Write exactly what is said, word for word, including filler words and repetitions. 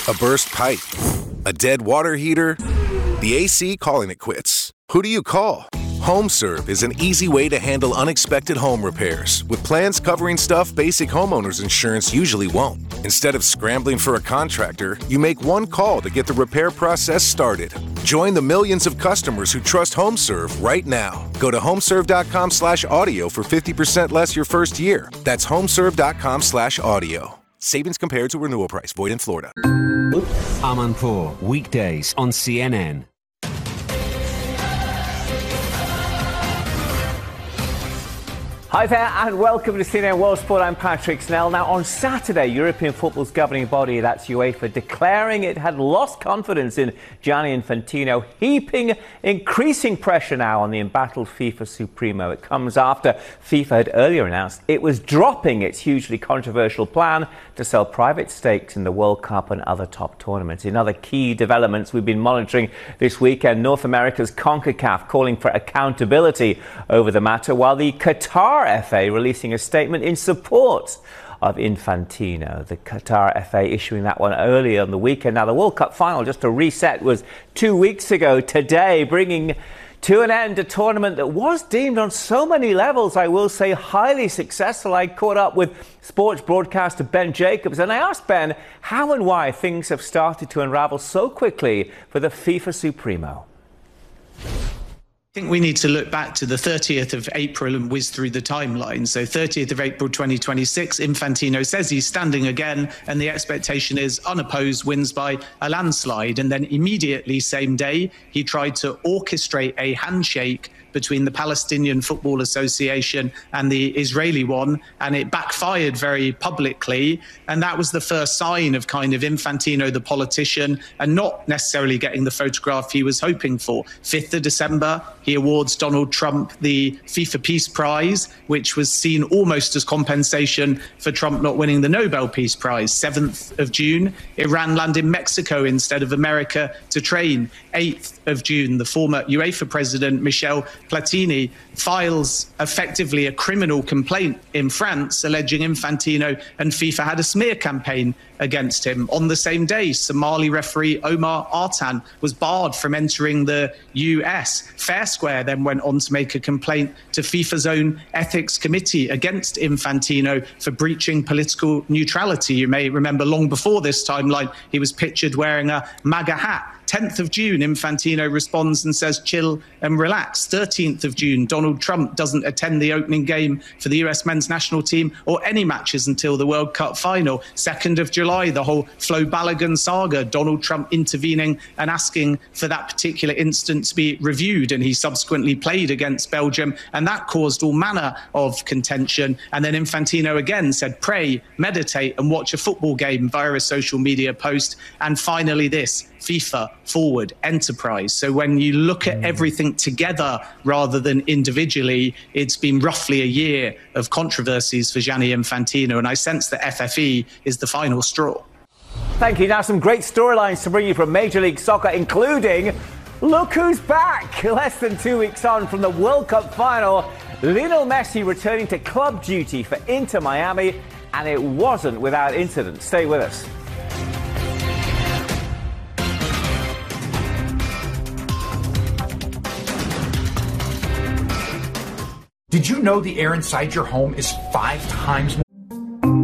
A burst pipe? A dead water heater? The A C calling it quits? Who do you call? HomeServe is an easy way to handle unexpected home repairs with plans covering stuff basic homeowners insurance usually won't. Instead of scrambling for a contractor, you make one call to get the repair process started. Join the millions of customers who trust HomeServe right now. Go to homeserve.com slash audio for fifty percent less your first year. That's homeserve.com slash audio. Savings compared to renewal price. Void in Florida. Amanpour, weekdays on C N N. Hi there and welcome to C N N World Sport. I'm Patrick Snell. Now on Saturday, European football's governing body, that's UEFA, declaring it had lost confidence in Gianni Infantino, heaping increasing pressure now on the embattled FIFA Supremo. It comes after FIFA had earlier announced it was dropping its hugely controversial plan to sell private stakes in the World Cup and other top tournaments. In other key developments we've been monitoring this weekend, North America's CONCACAF calling for accountability over the matter, while the Qatar F A releasing a statement in support of Infantino. The Qatar F A issuing that one earlier on the weekend. Now, the World Cup final, just to reset, was two weeks ago today, bringing to an end a tournament that was deemed on so many levels, I will say, highly successful. I caught up with sports broadcaster Ben Jacobs and I asked Ben how and why things have started to unravel so quickly for the FIFA Supremo. I think we need to look back to the thirtieth of April and whiz through the timeline. So thirtieth of April twenty twenty-six, Infantino says he's standing again, and the expectation is unopposed wins by a landslide. And then immediately, same day, he tried to orchestrate a handshake between the Palestinian Football Association and the Israeli one, and it backfired very publicly. And that was the first sign of kind of Infantino, the politician, and not necessarily getting the photograph he was hoping for. fifth of December, he awards Donald Trump the FIFA Peace Prize, which was seen almost as compensation for Trump not winning the Nobel Peace Prize. seventh of June, Iran land in Mexico instead of America to train. eighth of June, the former UEFA president, Michel Platini, files effectively a criminal complaint in France alleging Infantino and FIFA had a smear campaign against him. On the same day, Somali referee Omar Artan was barred from entering the U S. Fair Square then went on to make a complaint to FIFA's own ethics committee against Infantino for breaching political neutrality. You may remember long before this timeline, he was pictured wearing a MAGA hat. tenth of June, Infantino responds and says, chill and relax. thirteenth of June, Donald Trump doesn't attend the opening game for the U S men's national team or any matches until the World Cup final. second of July, the whole Flo Balogun saga, Donald Trump intervening and asking for that particular incident to be reviewed. And he subsequently played against Belgium, and that caused all manner of contention. And then Infantino again said, pray, meditate and watch a football game via a social media post. And finally this, FIFA Forward Enterprise. So when you look at everything together rather than individually, it's been roughly a year of controversies for Gianni Infantino, and I sense that F F E is the final straw. Thank you. Now some great storylines to bring you from Major League Soccer, including look who's back. Less than two weeks on from the World Cup final, Lionel Messi returning to club duty for Inter Miami, and it wasn't without incident. Stay with us. Did you know the air inside your home is five times